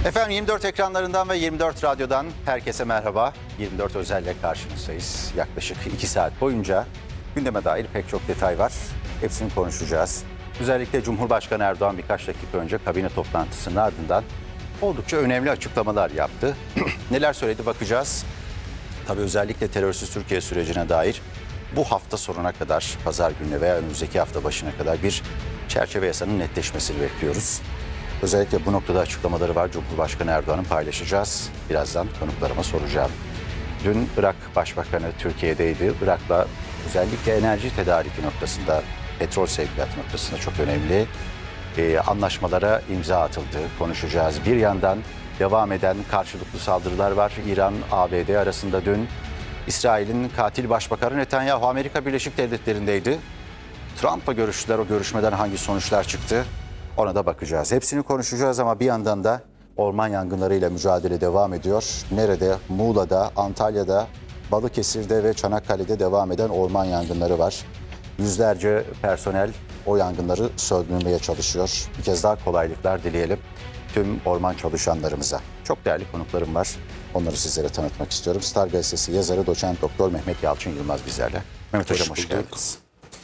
Efendim 24 ekranlarından ve 24 radyodan herkese merhaba. 24 özelle karşınızdayız. Yaklaşık 2 saat boyunca gündeme dair pek çok detay var. Hepsini konuşacağız. Özellikle Cumhurbaşkanı Erdoğan birkaç dakika önce kabine toplantısının ardından oldukça önemli açıklamalar yaptı. Neler söyledi bakacağız. Tabii özellikle terörsüz Türkiye sürecine dair bu hafta sonuna kadar, pazar gününe veya önümüzdeki hafta başına kadar bir çerçeve yasanın netleşmesini bekliyoruz. Özellikle bu noktada açıklamaları var. Cumhurbaşkanı Erdoğan'ın paylaşacağız. Birazdan konuklarıma soracağım. Dün Irak Başbakanı Türkiye'deydi. Irak'la özellikle enerji tedariki noktasında, petrol sevkiyatı noktasında çok önemli anlaşmalara imza atıldı. Konuşacağız. Bir yandan devam eden karşılıklı saldırılar var. İran-ABD arasında dün İsrail'in katil başbakanı Netanyahu Amerika Birleşik Devletleri'ndeydi. Trump'la görüştüler. O görüşmeden hangi sonuçlar çıktı? Ona da bakacağız. Hepsini konuşacağız ama bir yandan da orman yangınlarıyla mücadele devam ediyor. Nerede? Muğla'da, Antalya'da, Balıkesir'de ve Çanakkale'de devam eden orman yangınları var. Yüzlerce personel o yangınları söndürmeye çalışıyor. Bir kez daha kolaylıklar dileyelim tüm orman çalışanlarımıza. Çok değerli konuklarım var. Onları sizlere tanıtmak istiyorum. Star Gazetesi yazarı doçent doktor Mehmet Yalçın Yılmaz bizlerle. Mehmet Hocam hoş geldiniz.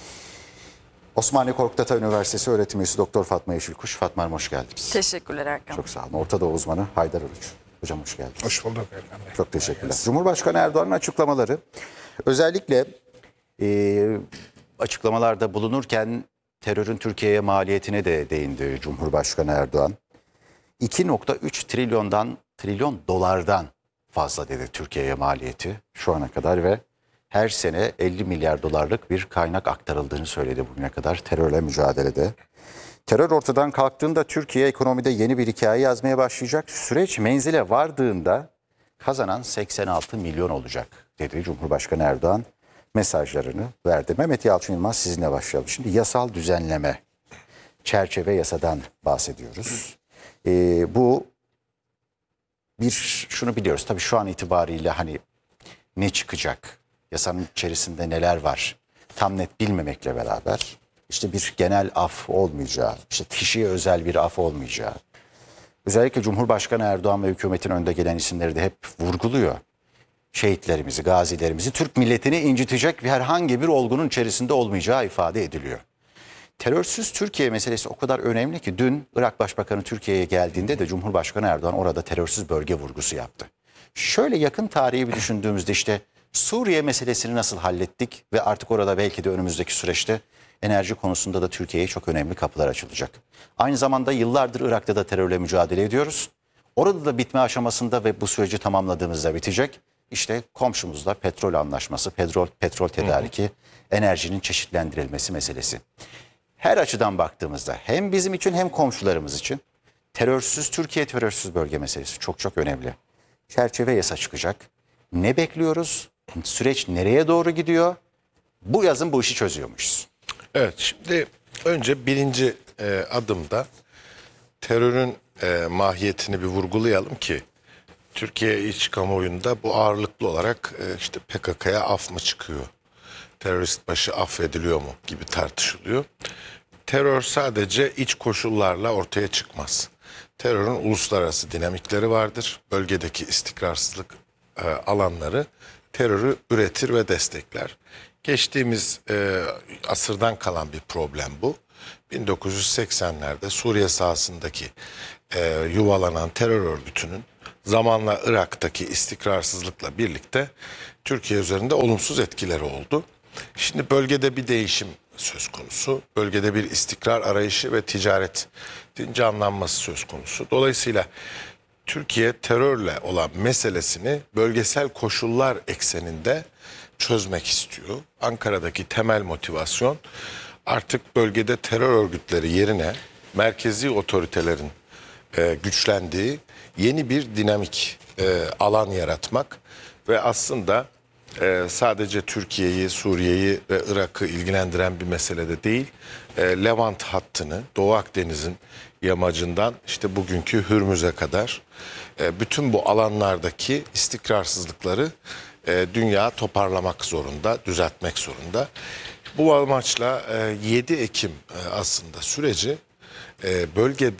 Osmaniye Korkut Ata Üniversitesi öğretim üyesi Doktor Fatma Yeşilkuş. Fatma Hanım hoş geldiniz. Teşekkürler Erkan. Çok sağ olun. Orta Doğu uzmanı Haydar Uluç. Hocam hoş geldiniz. Hoş bulduk Erkan Bey. Çok teşekkürler. Cumhurbaşkanı Erdoğan'ın açıklamaları. Özellikle açıklamalarda bulunurken terörün Türkiye'ye maliyetine de değindi Cumhurbaşkanı Erdoğan. 2,3 trilyon dolardan fazla dedi Türkiye'ye maliyeti şu ana kadar ve her sene 50 milyar dolarlık bir kaynak aktarıldığını söyledi bugüne kadar terörle mücadelede. Terör ortadan kalktığında Türkiye ekonomide yeni bir hikaye yazmaya başlayacak. Süreç menzile vardığında kazanan 86 milyon olacak dedi Cumhurbaşkanı Erdoğan mesajlarını verdi. Mehmet Yalçın Yılmaz sizinle başlayalım. Şimdi yasal düzenleme, çerçeve yasadan bahsediyoruz. Bu şunu biliyoruz tabii şu an itibariyle hani ne çıkacak, yasanın içerisinde neler var tam net bilmemekle beraber işte bir genel af olmayacağı, işte kişiye özel bir af olmayacağı. Özellikle Cumhurbaşkanı Erdoğan ve hükümetin önde gelen isimleri de hep vurguluyor. Şehitlerimizi, gazilerimizi, Türk milletini incitecek herhangi bir olgunun içerisinde olmayacağı ifade ediliyor. Terörsüz Türkiye meselesi o kadar önemli ki dün Irak Başbakanı Türkiye'ye geldiğinde de Cumhurbaşkanı Erdoğan orada terörsüz bölge vurgusu yaptı. Şöyle yakın tarihi bir düşündüğümüzde işte Suriye meselesini nasıl hallettik ve artık orada belki de önümüzdeki süreçte enerji konusunda da Türkiye'ye çok önemli kapılar açılacak. Aynı zamanda yıllardır Irak'ta da terörle mücadele ediyoruz. Orada da bitme aşamasında ve bu süreci tamamladığımızda bitecek. İşte komşumuzla petrol anlaşması, petrol tedariki, enerjinin çeşitlendirilmesi meselesi. Her açıdan baktığımızda hem bizim için hem komşularımız için terörsüz Türkiye, terörsüz bölge meselesi çok çok önemli. Çerçeve yasa çıkacak. Ne bekliyoruz? Süreç nereye doğru gidiyor? Bu yazın bu işi çözüyormuşuz. Evet, şimdi önce birinci adımda terörün mahiyetini bir vurgulayalım ki Türkiye iç kamuoyunda bu ağırlıklı olarak işte PKK'ya af mı çıkıyor? Terörist başı affediliyor mu gibi tartışılıyor. Terör sadece iç koşullarla ortaya çıkmaz. Terörün uluslararası dinamikleri vardır. Bölgedeki istikrarsızlık alanları terörü üretir ve destekler. Geçtiğimiz asırdan kalan bir problem bu. 1980'lerde Suriye sahasındaki yuvalanan terör örgütünün zamanla Irak'taki istikrarsızlıkla birlikte Türkiye üzerinde olumsuz etkileri oldu. Şimdi bölgede bir değişim söz konusu. Bölgede bir istikrar arayışı ve ticaretin canlanması söz konusu. Dolayısıyla Türkiye terörle olan meselesini bölgesel koşullar ekseninde çözmek istiyor. Ankara'daki temel motivasyon artık bölgede terör örgütleri yerine merkezi otoritelerin güçlendiği yeni bir dinamik alan yaratmak ve aslında sadece Türkiye'yi, Suriye'yi ve Irak'ı ilgilendiren bir meselede değil, Levant hattını, Doğu Akdeniz'in yamacından işte bugünkü Hürmüz'e kadar bütün bu alanlardaki istikrarsızlıkları dünya toparlamak zorunda, düzeltmek zorunda. Bu amaçla 7 Ekim aslında süreci bölgede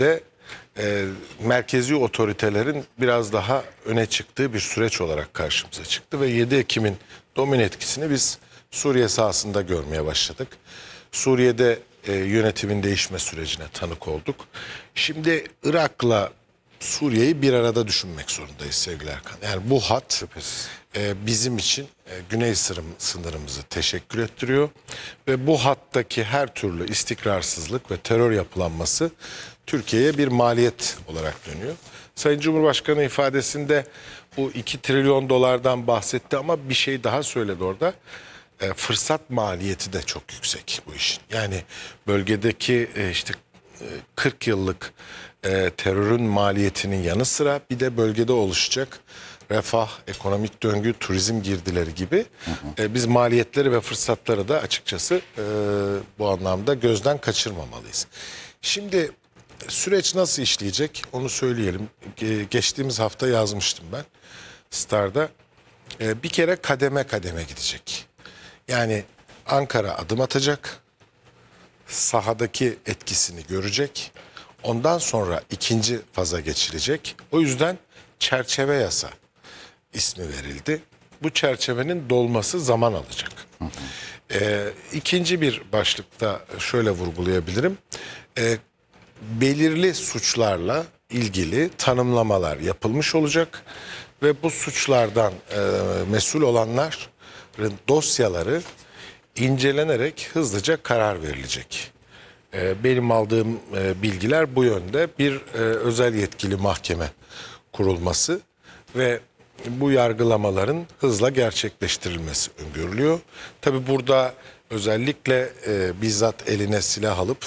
merkezi otoritelerin biraz daha öne çıktığı bir süreç olarak karşımıza çıktı ve 7 Ekim'in domino etkisini biz Suriye sahasında görmeye başladık. Suriye'de yönetimin değişme sürecine tanık olduk. Şimdi Irak'la Suriye'yi bir arada düşünmek zorundayız sevgili Erkan. Yani bu hat bizim için güney sınırımızı teşekkür ettiriyor. Ve bu hattaki her türlü istikrarsızlık ve terör yapılanması Türkiye'ye bir maliyet olarak dönüyor. Sayın Cumhurbaşkanı ifadesinde bu 2 trilyon dolardan bahsetti ama bir şey daha söyledi orada. Fırsat maliyeti de çok yüksek bu işin. Yani bölgedeki 40 yıllık terörün maliyetinin yanı sıra bir de bölgede oluşacak refah, ekonomik döngü, turizm girdileri gibi biz maliyetleri ve fırsatları da açıkçası bu anlamda gözden kaçırmamalıyız. Şimdi süreç nasıl işleyecek onu söyleyelim. Geçtiğimiz hafta yazmıştım ben Star'da. Bir kere kademe kademe gidecek. Yani Ankara adım atacak, sahadaki etkisini görecek, ondan sonra ikinci faza geçirecek. O yüzden çerçeve yasa ismi verildi. Bu çerçevenin dolması zaman alacak. İkinci bir başlıkta şöyle vurgulayabilirim. Belirli suçlarla ilgili tanımlamalar yapılmış olacak ve bu suçlardan mesul olanların dosyaları incelenerek hızlıca karar verilecek. Benim aldığım bilgiler bu yönde. Bir özel yetkili mahkeme kurulması ve bu yargılamaların hızla gerçekleştirilmesi öngörülüyor. Tabii burada özellikle bizzat eline silah alıp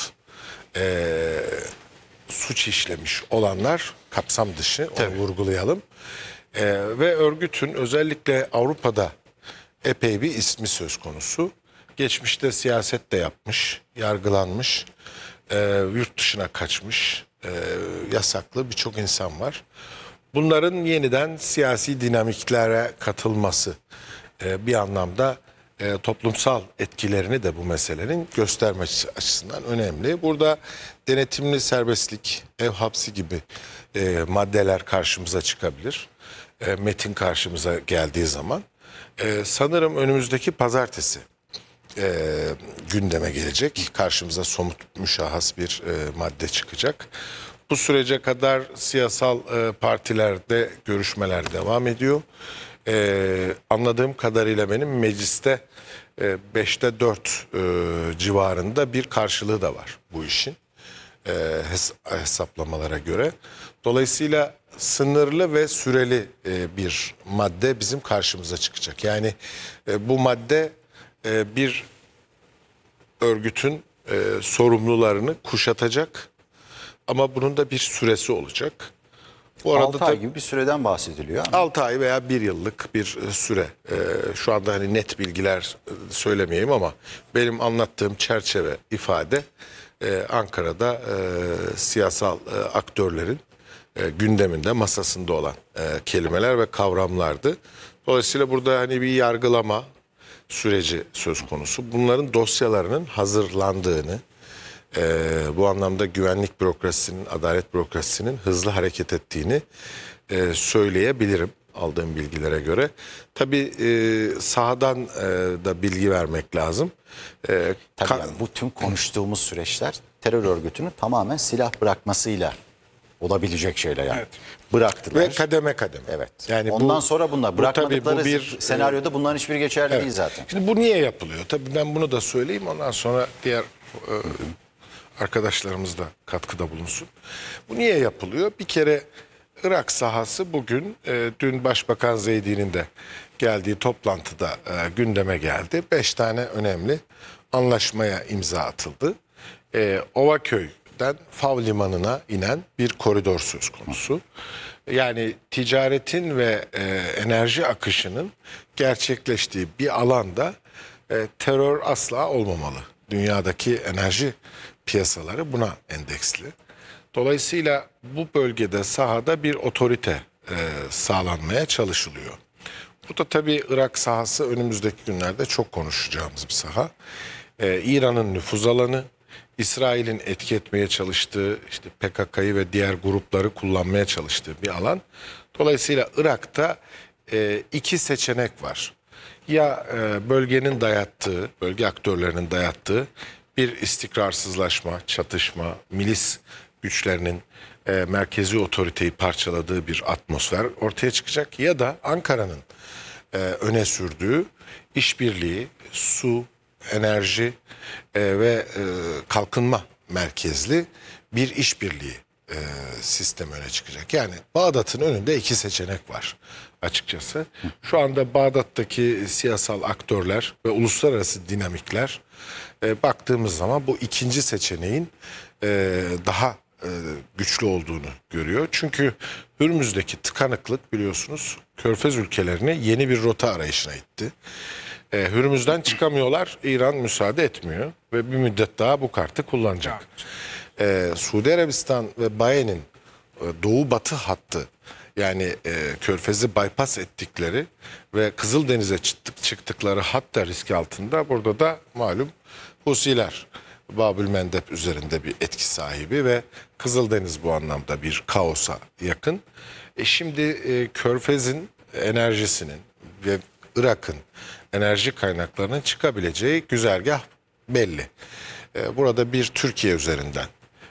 suç işlemiş olanlar kapsam dışı, onu vurgulayalım. Ve örgütün özellikle Avrupa'da epey bir ismi söz konusu. Geçmişte siyaset de yapmış, yargılanmış, yurt dışına kaçmış, yasaklı birçok insan var. Bunların yeniden siyasi dinamiklere katılması bir anlamda toplumsal etkilerini de bu meselenin göstermesi açısından önemli. Burada denetimli serbestlik, ev hapsi gibi maddeler karşımıza çıkabilir. Metin karşımıza geldiği zaman. Sanırım önümüzdeki pazartesi gündeme gelecek. Karşımıza somut müşahhas bir madde çıkacak. Bu sürece kadar siyasal partilerde görüşmeler devam ediyor. Anladığım kadarıyla benim mecliste 5'te 4 civarında bir karşılığı da var bu işin hesaplamalara göre. Dolayısıyla sınırlı ve süreli bir madde bizim karşımıza çıkacak. Yani bu madde bir örgütün sorumlularını kuşatacak ama bunun da bir süresi olacak. Bu arada 6 ay gibi bir süreden bahsediliyor. 6 ay veya 1 yıllık bir süre. Şu anda hani net bilgiler söylemeyeyim ama benim anlattığım çerçeve ifade Ankara'da siyasal aktörlerin gündeminde, masasında olan kelimeler ve kavramlardı. Dolayısıyla burada hani bir yargılama süreci söz konusu. Bunların dosyalarının hazırlandığını, bu anlamda güvenlik bürokrasisinin, adalet bürokrasisinin hızlı hareket ettiğini söyleyebilirim aldığım bilgilere göre. Tabii sahadan da bilgi vermek lazım. Tabii yani bu tüm konuştuğumuz süreçler terör örgütünün tamamen silah bırakmasıyla olabilecek şeyler yani. Evet. Bıraktılar. Ve kademe kademe. Evet. Yani ondan sonra bunlar bırakmadıkları tabii bu bir senaryoda bunların hiçbiri geçerli değil zaten. Şimdi bu niye yapılıyor? Tabii ben bunu da söyleyeyim, ondan sonra diğer arkadaşlarımız da katkıda bulunsun. Bu niye yapılıyor? Bir kere Irak sahası bugün dün Başbakan Zeydi'nin de geldiği toplantıda gündeme geldi. 5 tane önemli anlaşmaya imza atıldı. Ovaköy'den Fav Limanı'na inen bir koridor söz konusu. Yani ticaretin ve enerji akışının gerçekleştiği bir alanda terör asla olmamalı. Dünyadaki enerji piyasaları buna endeksli. Dolayısıyla bu bölgede sahada bir otorite sağlanmaya çalışılıyor. Bu da tabii Irak sahası önümüzdeki günlerde çok konuşacağımız bir saha. İran'ın nüfuz alanı, İsrail'in etki etmeye çalıştığı, işte PKK'yı ve diğer grupları kullanmaya çalıştığı bir alan. Dolayısıyla Irak'ta iki seçenek var. Ya bölgenin dayattığı, bölge aktörlerinin dayattığı bir istikrarsızlaşma, çatışma, milis güçlerinin merkezi otoriteyi parçaladığı bir atmosfer ortaya çıkacak. Ya da Ankara'nın öne sürdüğü işbirliği, su, enerji ve kalkınma merkezli bir işbirliği sistem öne çıkacak. Yani Bağdat'ın önünde iki seçenek var açıkçası. Şu anda Bağdat'taki siyasal aktörler ve uluslararası dinamikler baktığımız zaman bu ikinci seçeneğin daha güçlü olduğunu görüyor. Çünkü Hürmüz'deki tıkanıklık biliyorsunuz Körfez ülkelerini yeni bir rota arayışına itti. Hürmüz'den çıkamıyorlar. İran müsaade etmiyor ve bir müddet daha bu kartı kullanacak. Suudi Arabistan ve BAE'nin doğu-batı hattı yani Körfez'i bypass ettikleri ve Kızıldeniz'e çıktıkları hatta risk altında. Burada da malum Husiler Babül Mendeb üzerinde bir etki sahibi ve Kızıldeniz bu anlamda bir kaosa yakın. Şimdi Körfez'in enerjisinin ve Irak'ın enerji kaynaklarının çıkabileceği güzergah belli. Burada bir Türkiye üzerinden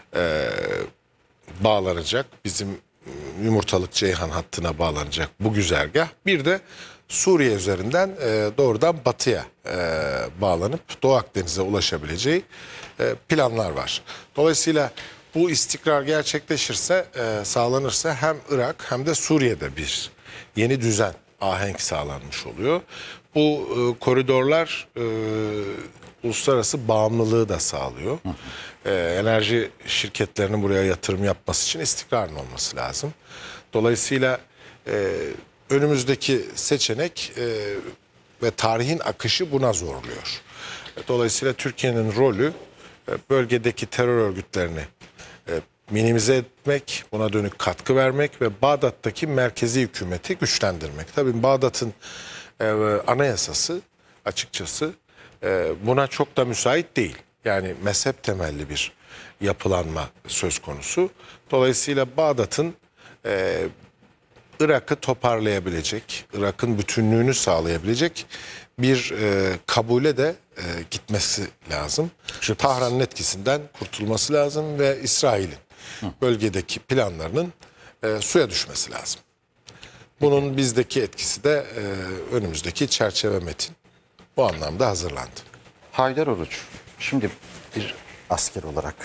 bağlanacak, bizim Yumurtalık Ceyhan hattına bağlanacak bu güzergah. Bir de Suriye üzerinden doğrudan batıya bağlanıp Doğu Akdeniz'e ulaşabileceği planlar var. Dolayısıyla bu istikrar gerçekleşirse, sağlanırsa hem Irak hem de Suriye'de bir yeni düzen, ahenk sağlanmış oluyor. Bu koridorlar uluslararası bağımlılığı da sağlıyor. Enerji şirketlerinin buraya yatırım yapması için istikrarın olması lazım. Dolayısıyla önümüzdeki seçenek ve tarihin akışı buna zorluyor. Dolayısıyla Türkiye'nin rolü bölgedeki terör örgütlerini minimize etmek, buna dönük katkı vermek ve Bağdat'taki merkezi hükümeti güçlendirmek. Tabii Bağdat'ın anayasası açıkçası buna çok da müsait değil. Yani mezhep temelli bir yapılanma söz konusu. Dolayısıyla Bağdat'ın Irak'ı toparlayabilecek, Irak'ın bütünlüğünü sağlayabilecek bir kabule de gitmesi lazım. Tahran'ın etkisinden kurtulması lazım ve İsrail'in bölgedeki planlarının suya düşmesi lazım. Bunun bizdeki etkisi de önümüzdeki çerçeve metin bu anlamda hazırlandı. Haydar Oruç, şimdi bir asker olarak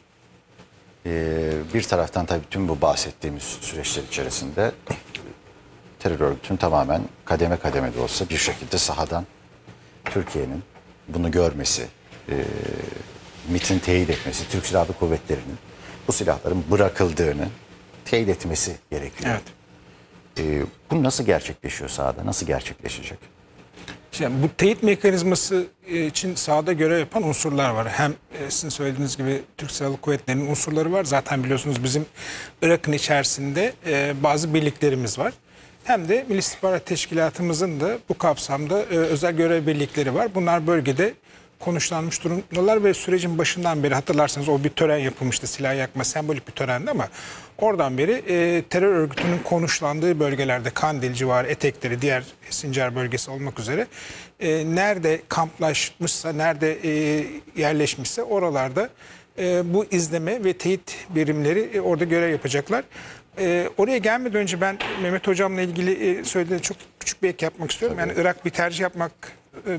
bir taraftan tabii tüm bu bahsettiğimiz süreçler içerisinde terör örgütünün tamamen kademe kademe de olsa bir şekilde sahadan Türkiye'nin bunu görmesi, MİT'in teyit etmesi, Türk Silahlı Kuvvetleri'nin bu silahların bırakıldığını teyit etmesi gerekiyor. Evet. Bu nasıl gerçekleşiyor sahada? Nasıl gerçekleşecek? Yani bu teyit mekanizması için sahada görev yapan unsurlar var. Hem sizin söylediğiniz gibi Türk Silahlı Kuvvetleri'nin unsurları var. Zaten biliyorsunuz bizim Irak'ın içerisinde bazı birliklerimiz var. Hem de Milli İstihbarat Teşkilatımızın da bu kapsamda özel görev birlikleri var. Bunlar bölgede konuşlanmış durumdalar ve sürecin başından beri hatırlarsanız o bir tören yapılmıştı. Silah yakma sembolik bir törendi ama oradan beri terör örgütünün konuşlandığı bölgelerde Kandil civarı, etekleri, diğer Sincar bölgesi olmak üzere nerede kamplaşmışsa, nerede yerleşmişse oralarda bu izleme ve teyit birimleri orada görev yapacaklar. Oraya gelmeden önce ben Mehmet Hocam'la ilgili söylediğine çok küçük bir ek yapmak istiyorum. Tabii. Yani Irak bir tercih yapmak